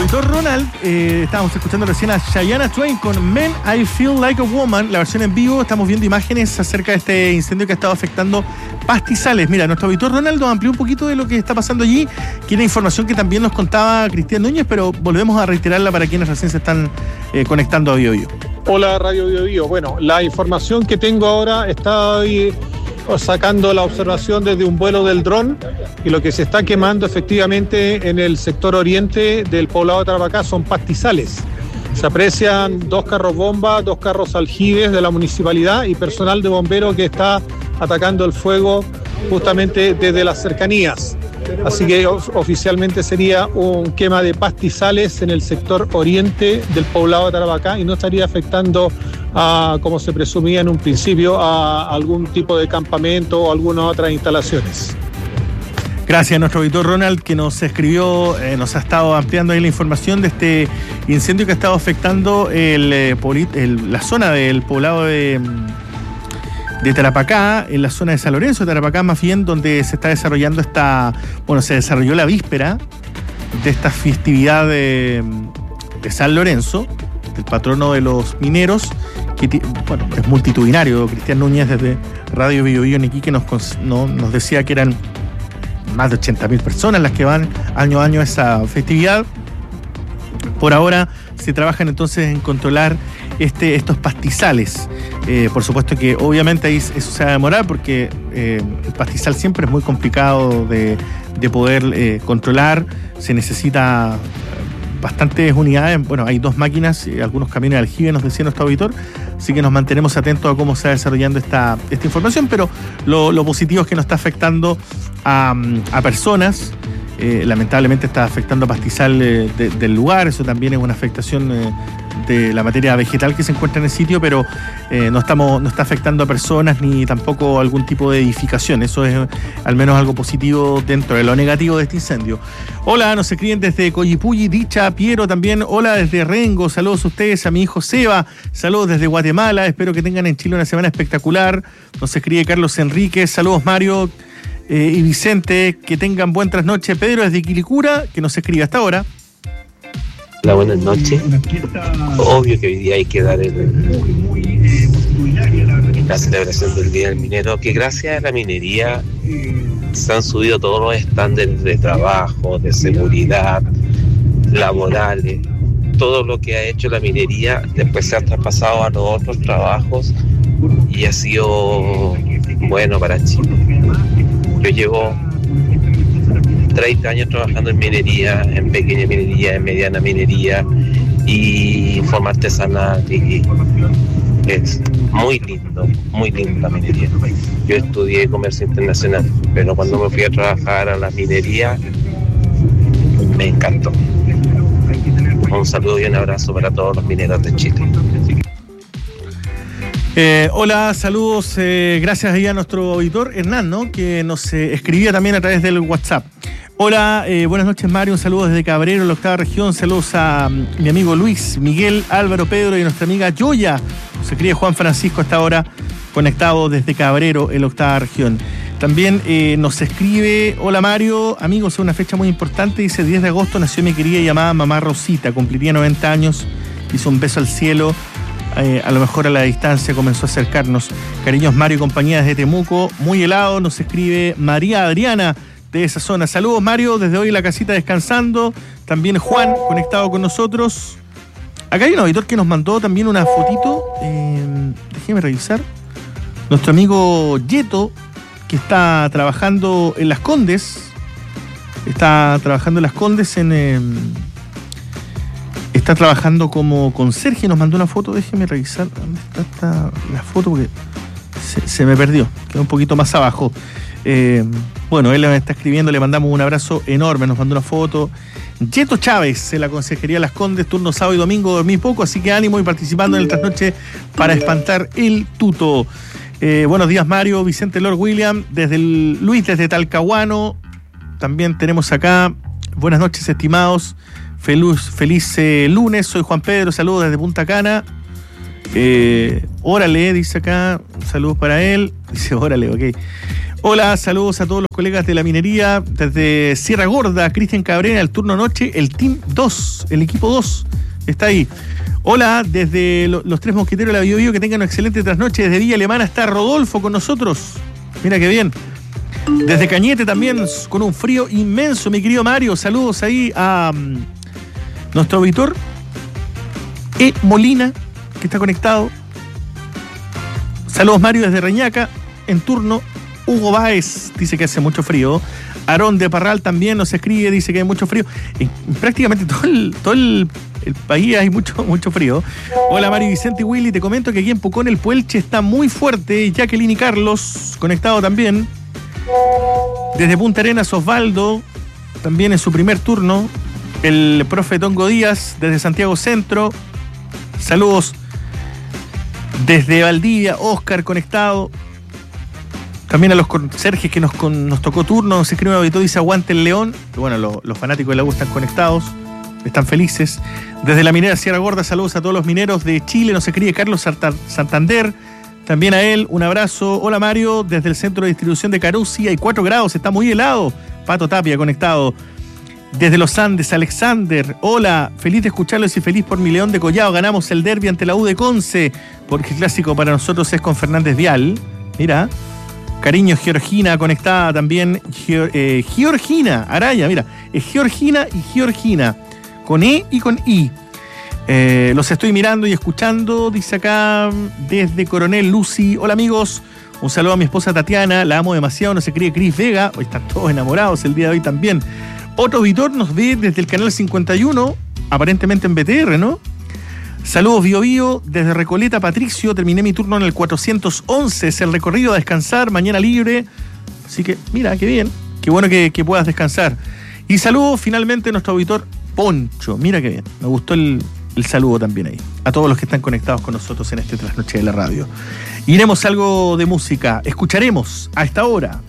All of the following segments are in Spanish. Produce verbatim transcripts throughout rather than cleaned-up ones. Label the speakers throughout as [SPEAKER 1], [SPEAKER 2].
[SPEAKER 1] auditor Ronald, eh, estábamos escuchando recién a Shania Twain con Men I Feel Like a Woman, la versión en vivo. Estamos viendo imágenes acerca de este incendio que ha estado afectando pastizales. Mira, nuestro auditor Ronaldo amplió un poquito de lo que está pasando allí, que era información que también nos contaba Cristian Núñez, pero volvemos a reiterarla para quienes recién se están eh, conectando a Bio Bio.
[SPEAKER 2] Hola, Radio Bio Bio. Bueno, la información que tengo ahora está hoy sacando la observación desde un vuelo del dron, y lo que se está quemando efectivamente en el sector oriente del poblado de Tarapacá son pastizales. Se aprecian dos carros bomba, dos carros aljibes de la municipalidad y personal de bomberos que está atacando el fuego justamente desde las cercanías. Así que oficialmente sería un quema de pastizales en el sector oriente del poblado de Tarapacá y no estaría afectando a, como se presumía en un principio, a algún tipo de campamento o algunas otras instalaciones.
[SPEAKER 1] Gracias a nuestro auditor Ronald, que nos escribió, eh, nos ha estado ampliando ahí la información de este incendio que ha estado afectando el, eh, el, la zona del poblado de, de Tarapacá, en la zona de San Lorenzo de Tarapacá, más bien, donde se está desarrollando esta, bueno, se desarrolló la víspera de esta festividad de, de San Lorenzo, el patrono de los mineros, que bueno, es multitudinario. Cristian Núñez desde Radio Bio Bio en Iquique nos, no, nos decía que eran más de ochenta mil personas las que van año a año a esa festividad. Por ahora se trabajan entonces en controlar este, estos pastizales. Eh, por supuesto que obviamente ahí eso se va a demorar porque eh, el pastizal siempre es muy complicado de, de poder eh, controlar. Se necesita bastantes unidades. Bueno, hay dos máquinas y algunos camiones de aljibe, nos decía nuestro auditor. Así que nos mantenemos atentos a cómo se va desarrollando esta, esta información, pero lo, lo positivo es que no está afectando a, a personas. Eh, lamentablemente está afectando a pastizal eh, de, del lugar. Eso también es una afectación eh, de la materia vegetal que se encuentra en el sitio, pero eh, no estamos, no está afectando a personas ni tampoco algún tipo de edificación. Eso es al menos algo positivo dentro de lo negativo de este incendio. Hola, nos escriben desde Coyipulli, Dicha, Piero también. Hola desde Rengo, saludos a ustedes, a mi hijo Seba, saludos desde Guatemala, espero que tengan en Chile una semana espectacular. Nos escribe Carlos Enríquez, saludos Mario eh, y Vicente, que tengan buen trasnoche. Pedro desde Quilicura, que nos escribe hasta ahora.
[SPEAKER 3] Hola, buenas noches. Obvio que hoy día hay que dar el, la celebración del Día del Minero, que gracias a la minería se han subido todos los estándares de trabajo, de seguridad, laborales. Todo lo que ha hecho la minería después se ha traspasado a los otros trabajos y ha sido bueno para Chile. Yo llevo treinta años trabajando en minería, en pequeña minería, en mediana minería y forma artesanal, y es muy lindo, muy lindo la minería. Yo estudié comercio internacional, pero cuando me fui a trabajar a la minería me encantó. Un saludo y un abrazo para todos los mineros de Chile.
[SPEAKER 1] Eh, hola, saludos, eh, gracias ahí a nuestro auditor Hernán, ¿no? Que nos eh, escribía también a través del WhatsApp. Hola, eh, buenas noches Mario, un saludo desde Cabrero, la octava región, saludos a um, mi amigo Luis, Miguel, Álvaro, Pedro y nuestra amiga Yoya. Se escribe Juan Francisco hasta ahora, conectado desde Cabrero, en la octava región. También eh, nos escribe, hola Mario, amigos, es una fecha muy importante, dice diez de agosto nació mi querida y llamada mamá Rosita, cumpliría noventa años, hizo un beso al cielo. Eh, a lo mejor a la distancia comenzó a acercarnos. Cariños Mario y compañía desde Temuco, muy helado, nos escribe María Adriana de esa zona. Saludos Mario, desde hoy en la casita descansando. También Juan, conectado con nosotros. Acá hay un auditor que nos mandó también una fotito, eh, déjeme revisar. Nuestro amigo Yeto, que está trabajando en Las Condes, está trabajando en Las Condes en... Eh, Está trabajando como conserje, nos mandó una foto, déjeme revisar dónde está esta, la foto porque se, se me perdió, quedó un poquito más abajo. Eh, bueno, él me está escribiendo, le mandamos un abrazo enorme, nos mandó una foto. Yeto Chávez, en la Consejería Las Condes, turno sábado y domingo, dormí poco, así que ánimo y participando en el trasnoche para espantar el tuto. Eh, buenos días Mario, Vicente Lord William, desde el, Luis desde Talcahuano, también tenemos acá, buenas noches estimados. Feliz, feliz eh, lunes, soy Juan Pedro, saludos desde Punta Cana. Eh, órale, dice acá, saludos para él. Dice órale, ok. Hola, saludos a todos los colegas de la minería. Desde Sierra Gorda, Cristian Cabrera, el turno noche, el Team dos, el equipo dos, está ahí. Hola, desde lo, los Tres Mosquiteros de la Bio Bio, que tengan una excelente trasnoche. Desde Villa Alemana está Rodolfo con nosotros. Mira qué bien. Desde Cañete también, con un frío inmenso, mi querido Mario. Saludos ahí a um, nuestro auditor E. Molina, que está conectado. Saludos, Mario, desde Reñaca, en turno. Hugo Báez dice que hace mucho frío. Aarón de Parral también nos escribe, dice que hay mucho frío. En prácticamente todo el, todo el, el país hay mucho, mucho frío. Hola, Mario Vicente y Willy, te comento que aquí en Pucón el Puelche está muy fuerte. Jacqueline y Carlos, conectado también. Desde Punta Arenas, Osvaldo, también en su primer turno. El profe Tongo Díaz, desde Santiago Centro. Saludos. Desde Valdivia, Oscar, conectado. También a los conserjes que nos, con, nos tocó turno, nos escribe un auditor, dice aguante el León. Bueno, lo, los fanáticos de la U están conectados, están felices. Desde la minera Sierra Gorda, saludos a todos los mineros de Chile, nos escribe Carlos Santander, también a él, un abrazo. Hola Mario, desde el centro de distribución de Carusi, hay cuatro grados, está muy helado. Pato Tapia conectado. Desde los Andes, Alexander, hola, feliz de escucharlos y feliz por mi León de Collao. Ganamos el derbi ante la U de Conce, porque el clásico para nosotros es con Fernández Vial. Mira. Cariño, Georgina, conectada también. Geor, eh, Georgina, Araya, mira. Es Georgina y Georgina. Con E y con I. Eh, los estoy mirando y escuchando, dice acá desde Coronel Lucy. Hola amigos, un saludo a mi esposa Tatiana, la amo demasiado, no se cree Cris Vega. Hoy están todos enamorados el día de hoy también. Otro auditor nos ve desde el canal cincuenta y uno, aparentemente en B T R, ¿no? Saludos Bio Bio, desde Recoleta Patricio, terminé mi turno en el cuatrocientos once, es el recorrido a descansar, mañana libre, así que mira, qué bien, qué bueno que, que puedas descansar. Y saludos finalmente a nuestro auditor Poncho, mira qué bien, me gustó el, el saludo también ahí, a todos los que están conectados con nosotros en este trasnoche de la radio. Iremos algo de música, escucharemos a esta hora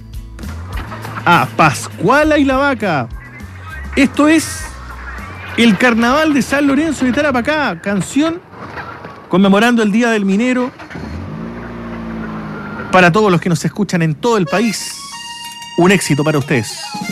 [SPEAKER 1] a Pascuala y la Vaca, esto es... El Carnaval de San Lorenzo de Tarapacá, canción conmemorando el Día del Minero para todos los que nos escuchan en todo el país. Un éxito para ustedes.